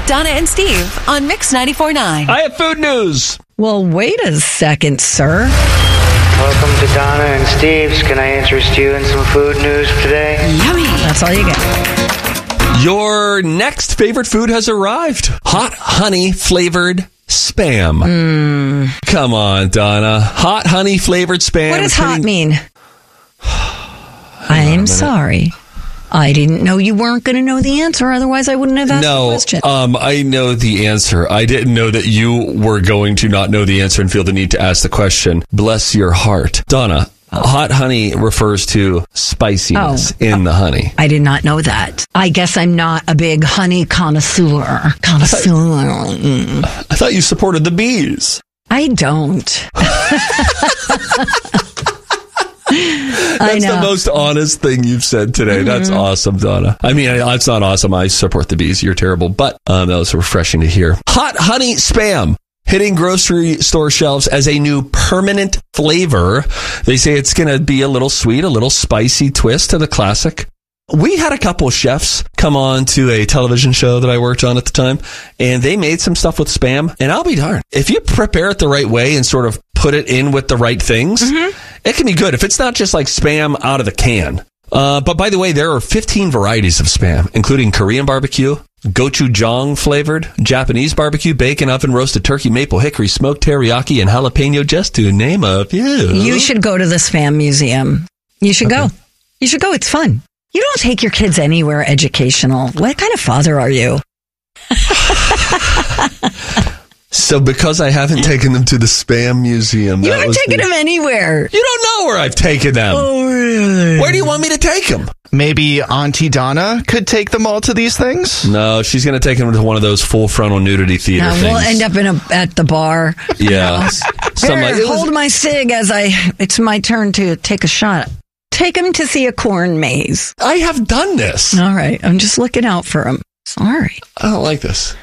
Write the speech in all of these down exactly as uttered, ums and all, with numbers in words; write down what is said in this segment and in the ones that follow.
Donna and Steve on Mix ninety-four point nine. I have food news. Well, wait a second, sir. Welcome to Donna and Steve's. Can I interest you in some food news today? Yummy. That's all you get. Your next favorite food has arrived. Hot honey flavored Spam. Mm. Come on, Donna. Hot honey flavored Spam. What does It's hot hitting- mean? I'm sorry. I didn't know you weren't going to know the answer. Otherwise, I wouldn't have asked No, the question. um, I know the answer. I didn't know that you were going to not know the answer and feel the need to ask the question. Bless your heart. Donna, oh. Hot honey refers to spiciness oh. in the honey. I did not know that. I guess I'm not a big honey connoisseur. Connoisseur. I thought you supported the bees. I don't. That's the most honest thing you've said today. Mm-hmm. That's awesome, Donna. I mean, that's not awesome. I support the bees. You're terrible. But um, that was refreshing to hear. Hot honey Spam hitting grocery store shelves as a new permanent flavor. They say it's going to be a little sweet, a little spicy twist to the classic. We had a couple of chefs come on to a television show that I worked on at the time, and they made some stuff with Spam. And I'll be darned, if you prepare it the right way and sort of put it in with the right things, mm-hmm. it can be good. If it's not just like Spam out of the can. Uh, but by the way, there are fifteen varieties of Spam, including Korean barbecue, gochujang flavored, Japanese barbecue, bacon, oven roasted turkey, maple, hickory, smoked teriyaki, and jalapeno, just to name a few. You should go to the Spam Museum. You should okay. go. You should go. It's fun. You don't take your kids anywhere educational. What kind of father are you? So because I haven't taken them to the Spam Museum. You haven't taken the... them anywhere. You don't know where I've taken them. Oh, really? Where do you want me to take them? Maybe Auntie Donna could take them all to these things? No, she's going to take them to one of those full frontal nudity theater no, things. We'll end up in a, at the bar. Yeah. Here, like, hold was... my cig as I, it's my turn to take a shot. Take him to see a corn maze. I have done this. All right. I'm just looking out for him. Sorry. I don't like this.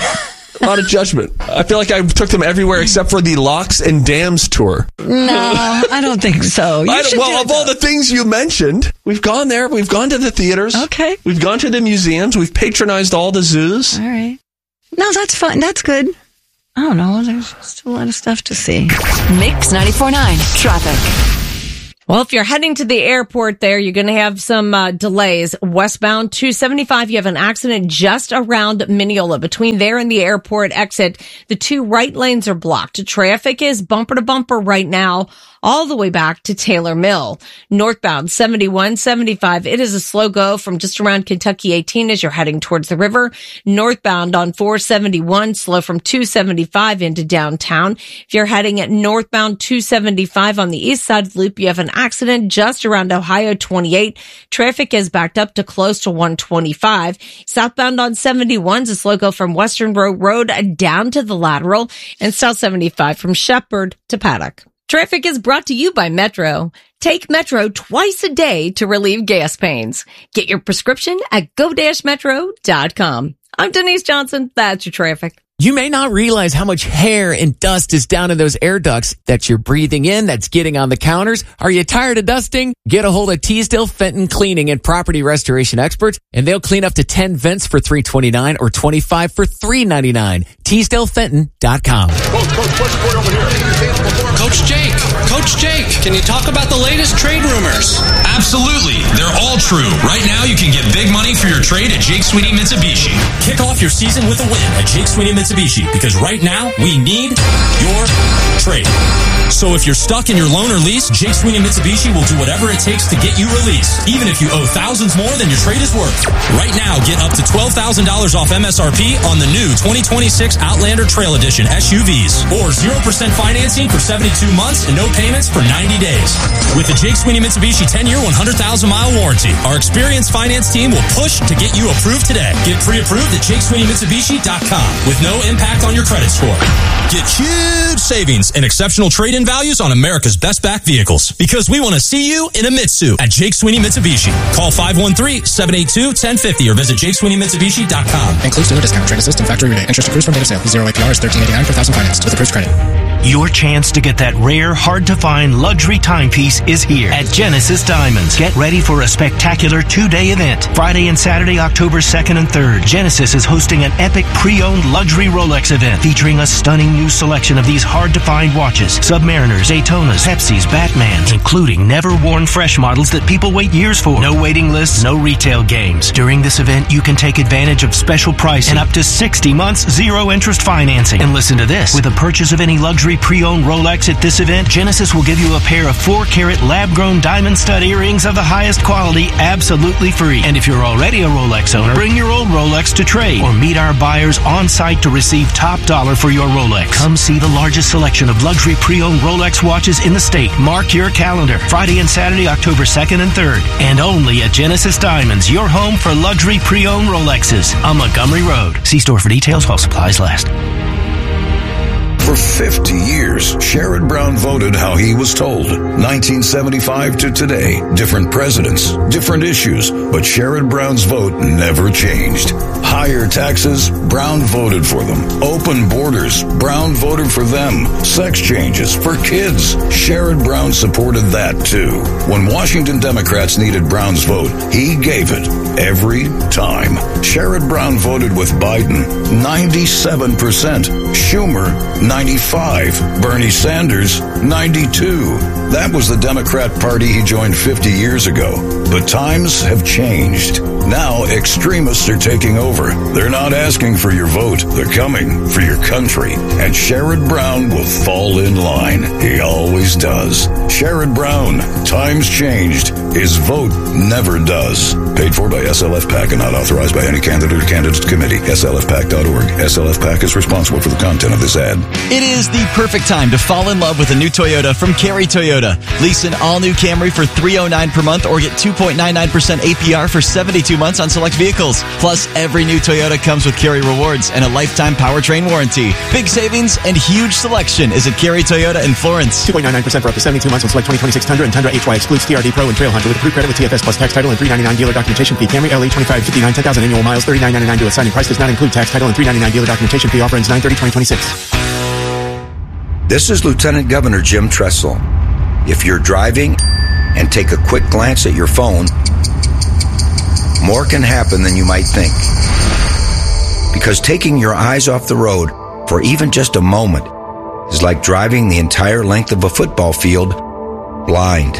A lot of judgment. I feel like I took them everywhere except for the Locks and Dams tour. No, I don't think so. You I should well, do of it, all the things you mentioned, we've gone there. We've gone to the theaters. Okay. We've gone to the museums. We've patronized all the zoos. All right. No, that's fun. That's good. I don't know. There's just a lot of stuff to see. Mix ninety-four point nine traffic. Well, if you're heading to the airport there, you're going to have some uh, delays. Westbound two seventy-five, you have an accident just around Mineola. Between there and the airport exit, the two right lanes are blocked. Traffic is bumper to bumper right now, all the way back to Taylor Mill. Northbound seventy-one seventy-five, it is a slow go from just around Kentucky eighteen as you're heading towards the river. Northbound on four seventy-one, slow from two seventy-five into downtown. If you're heading at northbound two seventy-five on the east side of the loop, you have an accident just around Ohio twenty-eight. Traffic is backed up to close to one twenty-five. Southbound on seventy-one is a slow go from Western Road Road down to the lateral, and South seventy-five from Shepherd to Paddock. Traffic is brought to you by Metro. Take Metro twice a day to relieve gas pains. Get your prescription at go dash metro dot com. I'm Denise Johnson. That's your traffic. You may not realize how much hair and dust is down in those air ducts that you're breathing in, that's getting on the counters. Are you tired of dusting? Get a hold of Teasdale Fenton Cleaning and Property Restoration Experts, and they'll clean up to ten vents for three hundred twenty-nine dollars or twenty-five dollars for three hundred ninety-nine dollars. Teasdale Fenton dot com. Coach Jake, Coach Jake, can you talk about the latest trade rumors? Absolutely. They're all true. Right now, you can get big money for your trade at Jake Sweeney Mitsubishi. Kick off your season with a win at Jake Sweeney Mitsubishi, because right now, we need your trade. So if you're stuck in your loan or lease, Jake Sweeney Mitsubishi will do whatever it takes to get you released, even if you owe thousands more than your trade is worth. Right now, get up to twelve thousand dollars off M S R P on the new twenty twenty-six Outlander Trail Edition S U Vs, or zero percent financing for seventy-two months and no payments for ninety days. With the Jake Sweeney Mitsubishi ten-year, one hundred thousand mile warranty, our experienced finance team will push to get you approved today. Get pre-approved at Jake Sweeney Mitsubishi dot com with no impact on your credit score. Get huge savings and exceptional trade-in values on America's best back vehicles, because we want to see you in a Mitsu at Jake Sweeney Mitsubishi. Call five one three, seven eight two, one zero five zero or visit Jake Sweeney Mitsubishi dot com. Includes dealer discount, trade assist, and factory rebate. Interest accrues from date of sale. Zero A P R is thirteen eighty-nine per thousand financed with approved credit. Your chance to get that rare, hard-to-find luxury timepiece is here at Genesis Diamonds. Get ready for a spectacular two-day event. Friday and Saturday, October second and third. Genesis is hosting an epic pre-owned luxury Rolex event featuring a stunning new selection of these hard-to-find watches. Submariners, Daytonas, Pepsis, Batmans, including never-worn fresh models that people wait years for. No waiting lists, no retail games. During this event, you can take advantage of special pricing and up to sixty months zero-interest financing. And listen to this. With a purchase of any luxury pre-owned Rolex at this event, Genesis will give you a pair of four-carat lab-grown diamond stud earrings of the highest quality absolutely free. And if you're already a Rolex owner, bring your old Rolex to trade or meet our buyers on site to receive top dollar for your Rolex. Come see the largest selection of luxury pre-owned Rolex watches in the state. Mark your calendar. Friday and Saturday, October second and third. And only at Genesis Diamonds, your home for luxury pre-owned Rolexes on Montgomery Road. See store for details while supplies last. For fifty years, Sherrod Brown voted how he was told. nineteen seventy-five to today, different presidents, different issues, but Sherrod Brown's vote never changed. Higher taxes, Brown voted for them. Open borders, Brown voted for them. Sex changes for kids, Sherrod Brown supported that too. When Washington Democrats needed Brown's vote, he gave it every time. Sherrod Brown voted with Biden, ninety-seven percent. Schumer, ninety-five. Bernie Sanders, ninety-two. That was the Democrat Party he joined fifty years ago. But times have changed. Now extremists are taking over. They're not asking for your vote. They're coming for your country. And Sherrod Brown will fall in line. He always does. Sherrod Brown, times changed. His vote never does. Paid for by S L F PAC and not authorized by any candidate or candidate committee. S L F PAC dot org. S L F PAC is responsible for the content of this ad. It is the perfect time to fall in love with a new Toyota from Carey Toyota. Lease an all-new Camry for three hundred nine dollars per month or get two point nine nine percent A P R for seventy-two months on select vehicles. Plus, every new Toyota comes with Carey Rewards and a lifetime powertrain warranty. Big savings and huge selection is at Carey Toyota in Florence. two point nine nine percent for up to seventy-two months on select twenty twenty-six Tundra and Tundra H Y excludes T R D Pro and Trailhunter with approved credit with T F S plus tax title and three ninety-nine dealer documentation fee. Camry L E twenty-five fifty-nine, ten thousand annual miles, thirty-nine ninety-nine to a signing price does not include tax title and three ninety-nine dealer documentation fee. Offer ends nine thirty twenty twenty-six. This is Lieutenant Governor Jim Tressel. If you're driving and take a quick glance at your phone, more can happen than you might think. Because taking your eyes off the road for even just a moment is like driving the entire length of a football field blind.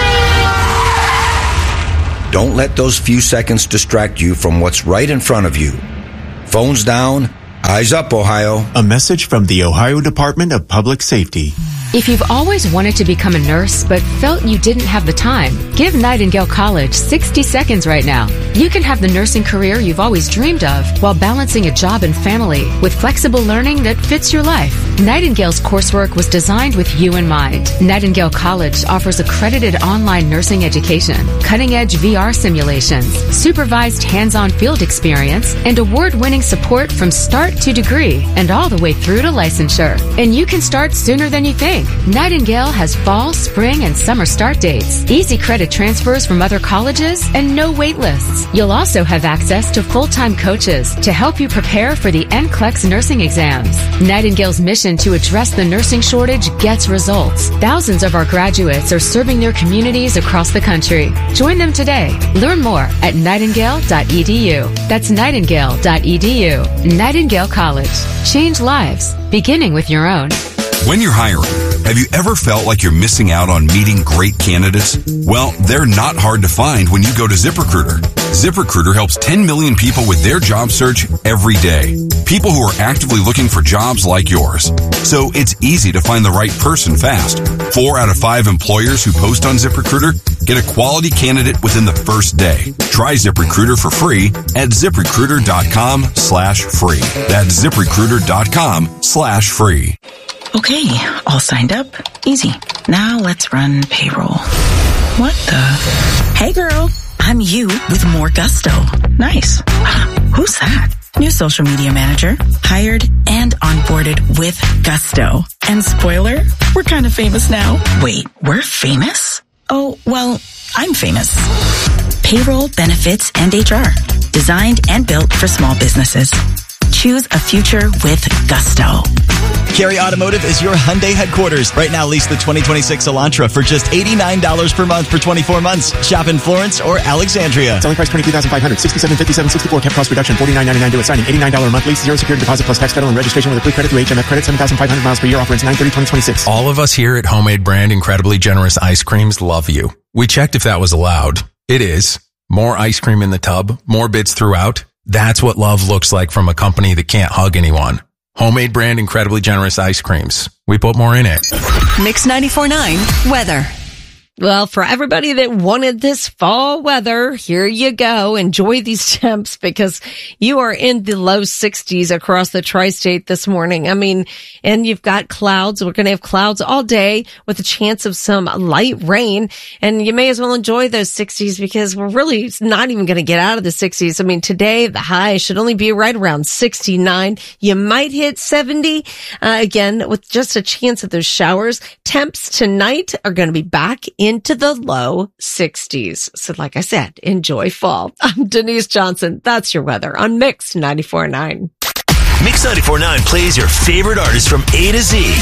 Don't let those few seconds distract you from what's right in front of you. Phones down, eyes up, Ohio. A message from the Ohio Department of Public Safety. If you've always wanted to become a nurse but felt you didn't have the time, give Nightingale College sixty seconds right now. You can have the nursing career you've always dreamed of while balancing a job and family with flexible learning that fits your life. Nightingale's coursework was designed with you in mind. Nightingale College offers accredited online nursing education, cutting-edge V R simulations, supervised hands-on field experience, and award-winning support from start to degree and all the way through to licensure. And you can start sooner than you think. Nightingale has fall, spring, and summer start dates, easy credit transfers from other colleges, and no wait lists. You'll also have access to full-time coaches to help you prepare for the N C L E X nursing exams. Nightingale's mission to address the nursing shortage gets results. Thousands of our graduates are serving their communities across the country. Join them today. Learn more at nightingale dot e d u. That's nightingale dot e d u. Nightingale College. Change lives, beginning with your own. When you're hiring, have you ever felt like you're missing out on meeting great candidates? Well, they're not hard to find when you go to ZipRecruiter. ZipRecruiter helps ten million people with their job search every day. People who are actively looking for jobs like yours. So it's easy to find the right person fast. Four out of five employers who post on ZipRecruiter get a quality candidate within the first day. Try ZipRecruiter for free at ZipRecruiter.com slash free. That's ZipRecruiter.com slash free. Okay, all signed up. Easy. Now let's run payroll. What the? Hey girl, I'm you with more gusto. Nice. Who's that? New social media manager. Hired and onboarded with gusto. And spoiler, we're kind of famous now. Wait, we're famous? Oh, well, I'm famous. Payroll, benefits, and H R. Designed and built for small businesses. Choose a future with gusto. Carey Automotive is your Hyundai headquarters. Right now, lease the twenty twenty-six Elantra for just eighty-nine dollars per month for twenty-four months. Shop in Florence or Alexandria. Selling price twenty-two thousand five hundred dollars. sixty-seven fifty-seven sixty-four. Kept cost reduction forty-nine ninety-nine due at signing. eighty-nine dollars a month lease. Zero security deposit plus tax title and registration with a free credit through H M F credit. seven thousand five hundred miles per year. Offer ends nine thirty twenty twenty-six. All of us here at Homemade Brand Incredibly Generous Ice Creams love you. We checked if that was allowed. It is. More ice cream in the tub, more bits throughout. That's what love looks like from a company that can't hug anyone. Homemade Brand Incredibly Generous Ice Creams. We put more in it. Mix ninety-four point nine weather. Well, for everybody that wanted this fall weather, here you go. Enjoy these temps because you are in the low sixties across the tri-state this morning. I mean, and you've got clouds. We're going to have clouds all day with a chance of some light rain. And you may as well enjoy those sixties because we're really not even going to get out of the sixties. I mean, today the high should only be right around sixty-nine. You might hit seventy, uh, again, with just a chance of those showers. Temps tonight are going to be back in into the low sixties. So like I said, enjoy fall. I'm Denise Johnson. That's your weather on Mix ninety-four point nine. Mix ninety-four point nine plays your favorite artists from A to Z.